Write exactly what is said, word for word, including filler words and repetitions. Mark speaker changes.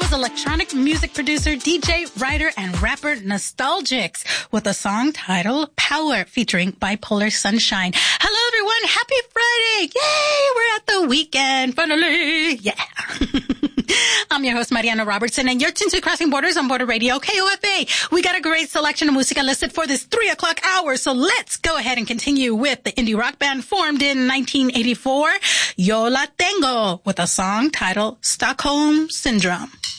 Speaker 1: is electronic music producer, D J, writer, and rapper Nostalgix with a song titled Power featuring Bipolar Sunshine. Hello, everyone. Happy Friday. Yay. We're at the weekend. Finally. Yeah. I'm your host, Mariana Robertson, and you're tuned to Crossing Borders on Border Radio, K O F A. We got a great selection of música listed for this three o'clock hour, so let's go ahead and continue with the indie rock band formed in nineteen eighty-four, Yo La Tengo, with a song titled Stockholm Syndrome.